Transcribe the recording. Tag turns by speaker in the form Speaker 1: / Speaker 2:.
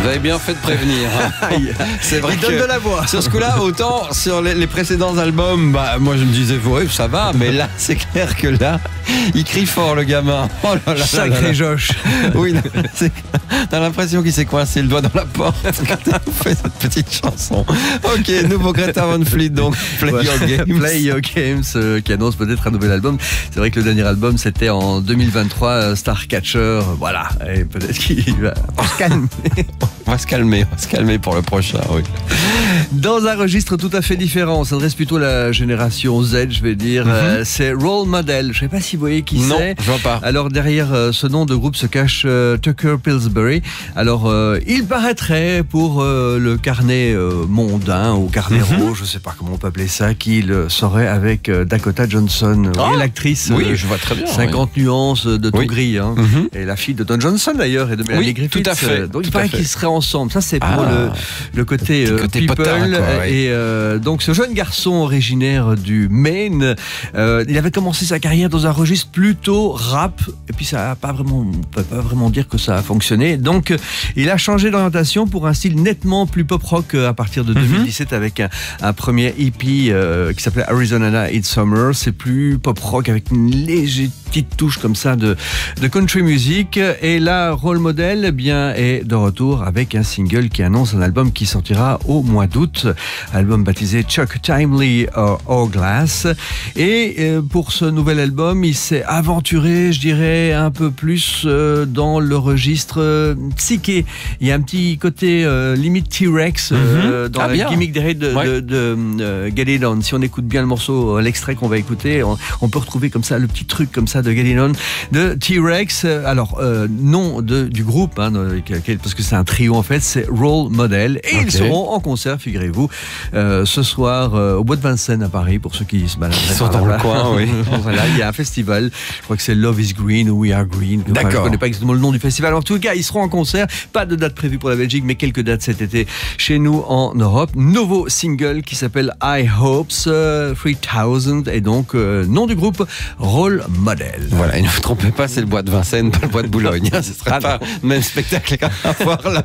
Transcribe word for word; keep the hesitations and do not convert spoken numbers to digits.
Speaker 1: Vous avez bien fait de prévenir. Hein. C'est vrai
Speaker 2: Il donne
Speaker 1: que
Speaker 2: de la voix.
Speaker 1: sur ce coup-là, autant sur les, les précédents albums, bah, moi je me disais, ouais, ça va, mais là, c'est clair que là, il crie fort, le gamin. Oh là là.
Speaker 2: Sacré
Speaker 1: là là.
Speaker 2: Josh.
Speaker 1: Oui, c'est- t'as l'impression qu'il s'est coincé le doigt dans la porte quand il fait cette petite chanson. Ok, nouveau Greta Van Fleet, donc Play
Speaker 2: Voilà.
Speaker 1: Your Games.
Speaker 2: Play Your Games, euh, qui annonce peut-être un nouvel album. C'est vrai que le dernier album, c'était en deux mille vingt-trois, euh, Starcatcher. Voilà. Et peut-être qu'il va se calmer.
Speaker 1: On va se calmer, on va se calmer pour le prochain, oui.
Speaker 2: Dans un registre tout à fait différent, on s'adresse plutôt à la génération Z, je vais dire.
Speaker 1: Mhm.
Speaker 2: Euh, c'est Role Model. Je ne sais pas si vous voyez qui
Speaker 1: Non,
Speaker 2: c'est.
Speaker 1: je vois pas.
Speaker 2: Alors derrière euh, ce nom de groupe se cache euh, Tucker Pillsbury. Alors euh, il paraîtrait pour euh, le carnet euh, mondain ou carnet
Speaker 1: Mhm.
Speaker 2: rouge, je ne sais pas comment on peut appeler ça, qu'il euh, serait avec euh, Dakota Johnson, vous voyez,
Speaker 1: Ah,
Speaker 2: l'actrice.
Speaker 1: Oui,
Speaker 2: euh,
Speaker 1: je vois très bien.
Speaker 2: cinquante nuances de tout
Speaker 1: Oui.
Speaker 2: gris. Hein.
Speaker 1: Mhm.
Speaker 2: Et la fille de Don Johnson d'ailleurs et de Melanie
Speaker 1: Oui,
Speaker 2: Griffith.
Speaker 1: tout à fait,
Speaker 2: Euh, Donc
Speaker 1: tout
Speaker 2: il paraît
Speaker 1: à fait.
Speaker 2: qu'ils seraient ensemble. Ça c'est pour
Speaker 1: Ah.
Speaker 2: le, le côté,
Speaker 1: Petit
Speaker 2: euh,
Speaker 1: côté
Speaker 2: people.
Speaker 1: potin, quoi, ouais.
Speaker 2: Et euh, donc ce jeune garçon originaire du Maine, euh, il avait commencé sa carrière dans un registre plutôt rap. Et puis ça a pas vraiment, on peut pas vraiment dire que ça a fonctionné. Donc euh, il a changé d'orientation pour un style nettement plus pop rock euh, à partir de
Speaker 1: Mhm.
Speaker 2: deux mille dix-sept avec un, un premier E P euh, qui s'appelait Arizona It's Summer. C'est plus pop rock avec une légère petite touche comme ça de, de country music. Et là, Role Model eh bien, est de retour avec un single qui annonce un album qui sortira au mois d'août. Album baptisé Chuck Timely uh, Hourglass. Et euh, pour ce nouvel album, il s'est aventuré, je dirais, un peu plus euh, dans le registre euh, psyché. Il y a un petit côté euh, limite T-Rex euh,
Speaker 1: Mhm.
Speaker 2: dans
Speaker 1: Ah,
Speaker 2: la
Speaker 1: bien.
Speaker 2: gimmick derrière de,
Speaker 1: Ouais.
Speaker 2: de, de, euh, Get It On. Si on écoute bien le morceau, euh, l'extrait qu'on va écouter, on, on peut retrouver comme ça le petit truc comme ça de Get It On de T-Rex. Alors, euh, nom de, du groupe, hein, de, parce que c'est un trio en fait, c'est Role Model. Et
Speaker 1: Ok.
Speaker 2: ils seront en concert, figurez-vous, euh, ce soir euh, au Bois de Vincennes à Paris, pour ceux qui se baladent.
Speaker 1: Ils sont dans le coin, oui.
Speaker 2: Voilà, il y a un festival, je crois que c'est Love is Green ou We Are Green. Enfin,
Speaker 1: D'accord.
Speaker 2: je ne connais pas exactement le nom du festival. En tout cas, ils seront en concert. Pas de date prévue pour la Belgique, mais quelques dates cet été chez nous en Europe. Nouveau single qui s'appelle I Hopes euh, trois mille et donc euh, nom du groupe Role Model.
Speaker 1: Voilà, et ne vous trompez pas, c'est le bois de Vincennes, pas le bois de Boulogne. Ce serait
Speaker 2: Ah,
Speaker 1: pas le même spectacle qu'à voir là.